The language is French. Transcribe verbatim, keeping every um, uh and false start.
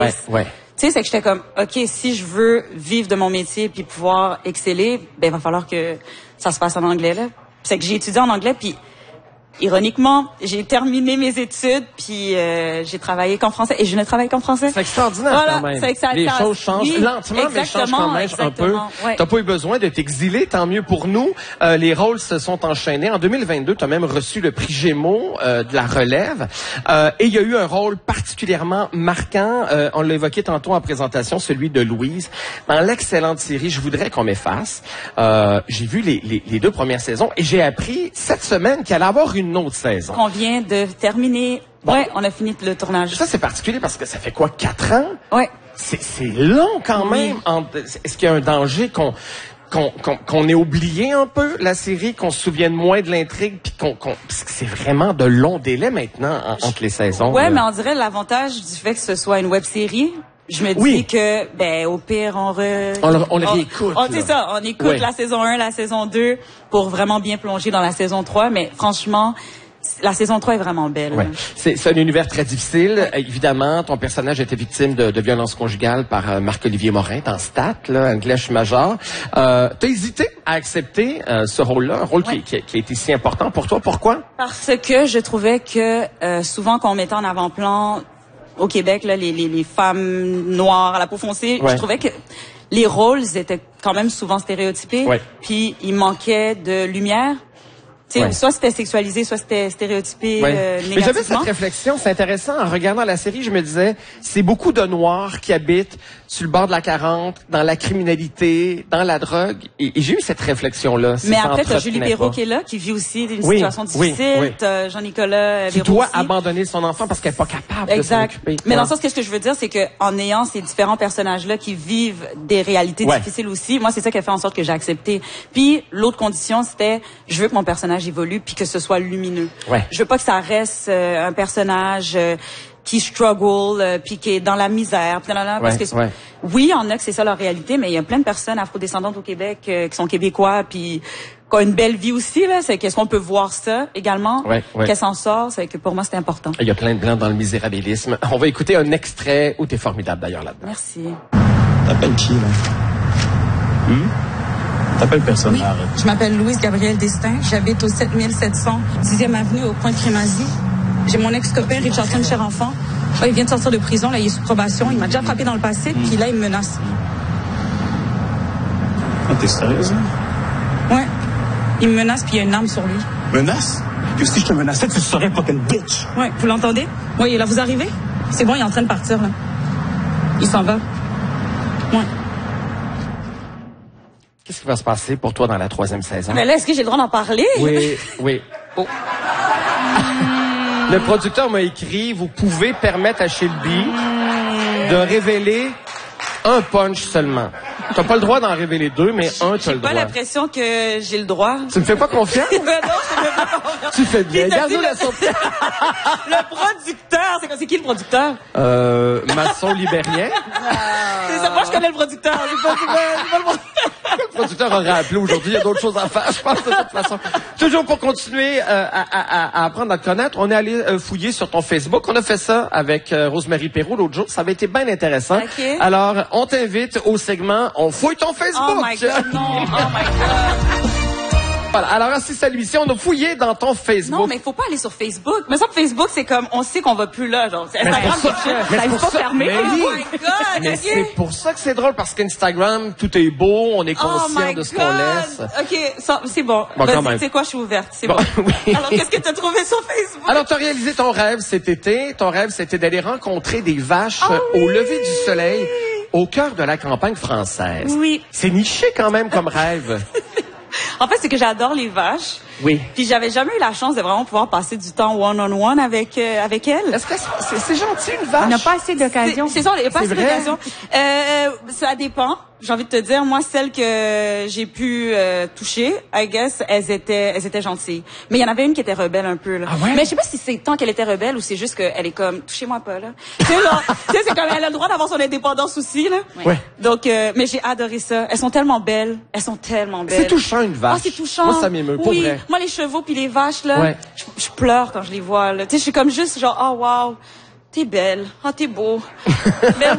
Ouais, ouais. Tu sais, c'est que j'étais comme, OK, si je veux vivre de mon métier puis pouvoir exceller, ben, il va falloir que ça se passe en anglais, là. C'est que j'ai étudié en anglais, puis ironiquement, j'ai terminé mes études, puis euh, j'ai travaillé qu'en français, et je ne travaille qu'en français. C'est extraordinaire, voilà, quand même. C'est que ça, les ça, choses changent oui, lentement, mais changent quand même un peu. Ouais. T'as pas eu besoin de t'exiler, tant mieux pour nous. Euh, les rôles se sont enchaînés. En deux mille vingt-deux, t'as même reçu le prix Gémeaux euh, de la relève. Euh, et il y a eu un rôle particulièrement marquant. Euh, on l'a évoqué tantôt en présentation, celui de Louise. Dans l'excellente série, Je voudrais qu'on m'efface. Euh, j'ai vu les, les, les deux premières saisons et j'ai appris cette semaine qu'il allait avoir une autre saison. On vient de terminer. Bon. Ouais, on a fini le tournage. Ça, c'est particulier parce que ça fait quoi, quatre ans? Ouais. C'est, c'est long quand même. Oui. En, est-ce qu'il y a un danger qu'on, qu'on, qu'on, qu'on ait oublié un peu la série, qu'on se souvienne moins de l'intrigue, puis qu'on, qu'on, parce que c'est vraiment de longs délais maintenant en, entre les saisons. Ouais, là. mais on dirait l'avantage du fait que ce soit une web-série. Je me dis oui. que, ben, au pire, on re... On, le, on le réécoute. On, on, c'est ça, on écoute ouais. la saison un, la saison deux, pour vraiment bien plonger dans la saison trois, mais franchement, la saison trois est vraiment belle. Ouais. C'est, c'est un univers très difficile. Ouais. Évidemment, ton personnage était victime de, de violences conjugales par euh, Marc-Olivier Morin dans Stat, là, English Major. Euh, t'as hésité à accepter euh, ce rôle-là, un rôle ouais. qui, qui, qui a été si important pour toi. Pourquoi? Parce que je trouvais que euh, souvent quand on mettait en avant-plan au Québec, là, les, les, les femmes noires à la peau foncée, ouais. je trouvais que les rôles étaient quand même souvent stéréotypés. Ouais. Puis il manquait de lumière. Ouais. Soit c'était sexualisé, soit c'était stéréotypé ouais. euh, négativement. Mais j'avais cette réflexion, c'est intéressant. En regardant la série, je me disais, c'est beaucoup de Noirs qui habitent sur le bord de la quarante, dans la criminalité, dans la drogue. Et, et j'ai eu cette réflexion-là. Mais après, t'as Julie Perrault qui est là, qui vit aussi une oui, situation difficile. Oui, oui. T'as Jean-Nicolas Qui doit aussi. abandonner son enfant parce qu'elle n'est pas capable exact. de s'en occuper. Mais ouais. dans le sens, ce que je veux dire, c'est que en ayant ces différents personnages-là qui vivent des réalités ouais. difficiles aussi, moi, c'est ça qui a fait en sorte que j'ai accepté. Puis, l'autre condition, c'était, je veux que mon personnage évolue puis que ce soit lumineux. Ouais. Je veux pas que ça reste euh, un personnage euh, qui struggle euh, puis qui est dans la misère. Puis, là, là, parce ouais, que ouais. oui, il y en a que c'est ça leur réalité, mais il y a plein de personnes afrodescendantes au Québec euh, qui sont québécois puis qui ont une belle vie aussi là. C'est qu'est-ce qu'on peut voir ça également, ouais, ouais. qu'elle s'en sort. C'est que pour moi c'est important. Il y a plein de blancs dans le misérabilisme. On va écouter un extrait où t'es formidable d'ailleurs là-dedans. Merci. T'appelles qui là? Hmm? T'appelles personne. Oui, je m'appelle Louise Gabrielle Destin. J'habite au sept mille sept cents dixième avenue au coin de Crémazie. J'ai mon ex-copain Richardson Cher-Enfant. Oh, il vient de sortir de prison, là, il est sous probation. Il m'a déjà frappé dans le passé, puis là, il me menace. Ah, t'es sérieuse? Ouais. Il me menace, puis il y a une arme sur lui. Menace? Que si je te menaçais, tu serais fucking bitch! Ouais, vous l'entendez? Oui, là, vous arrivez? C'est bon, il est en train de partir, là. Il s'en va. Ouais. Qu'est-ce qui va se passer pour toi dans la troisième saison? Mais là, est-ce que j'ai le droit d'en parler? Oui, oui. Oh. Le producteur m'a écrit, vous pouvez permettre à Shelby de révéler un punch seulement. T'as pas le droit d'en révéler deux, mais un, t'as le droit. J'ai pas l'impression que j'ai le droit. Tu me fais pas confiance? Ben non, je me fais pas confiance. Tu fais bien. Garde-nous la surprise. Le producteur, c'est, c'est qui le producteur? Euh, maçon libérien. Ah. C'est ça, moi je connais le producteur. C'est pas, c'est pas, c'est pas le producteur. Le producteur aurait appelé aujourd'hui, il y a d'autres choses à faire, je pense, de toute façon. Toujours pour continuer euh, à, à, à apprendre à te connaître, on est allé euh, fouiller sur ton Facebook. On a fait ça avec euh, Rosemary Perrault l'autre jour. Ça avait été bien intéressant. Okay. Alors, on t'invite au segment « On fouille ton Facebook ». Oh my God, non. Oh my God. Voilà. Alors, ainsi, salut, ici, on a fouillé dans ton Facebook. Non, mais il faut pas aller sur Facebook. Mais ça, Facebook, c'est comme, on sait qu'on va plus là, genre. C'est Instagram, c'est ça. ça n'est pas fermé. Mais oh oui. my God, mais okay. c'est pour ça que c'est drôle, parce qu'Instagram, tout est beau, on est conscient oh de ce God. qu'on laisse. OK, ça, c'est bon. Bon, vas-y, tu sais quoi, je suis ouverte, c'est bon. bon. Oui. Alors, qu'est-ce que tu as trouvé sur Facebook? Alors, tu as réalisé ton rêve cet été. Ton rêve, c'était d'aller rencontrer des vaches oh, oui. au lever du soleil, au cœur de la campagne française. Oui. C'est niché quand même comme rêve. En fait, c'est que j'adore les vaches. Oui. Puis j'avais jamais eu la chance de vraiment pouvoir passer du temps one-on-one avec euh, avec elles. Est-ce que c'est, c'est gentil, une vache? On n'a pas assez d'occasion. C'est, c'est ça, il n'y a pas c'est assez vrai? d'occasion. Euh, ça dépend. J'ai envie de te dire, moi, celles que j'ai pu euh, toucher, I guess, elles étaient, elles étaient gentilles. Mais il y en avait une qui était rebelle un peu, là. Ah ouais? Mais je sais pas si c'est tant qu'elle était rebelle ou c'est juste qu'elle est comme, touchez-moi pas, là. Tu sais, là, tu sais, c'est comme, elle a le droit d'avoir son indépendance aussi, là. Ouais. Donc, euh, mais j'ai adoré ça. Elles sont tellement belles. Elles sont tellement belles. C'est touchant, une vache. Ah, c'est touchant. Moi, ça m'émeut, pour oui. vrai. Moi, les chevaux puis les vaches, là, ouais. je, je pleure quand je les vois, là. Tu sais, je suis comme juste genre, oh, wow, t'es belle. Ah, oh, t'es beau. Mais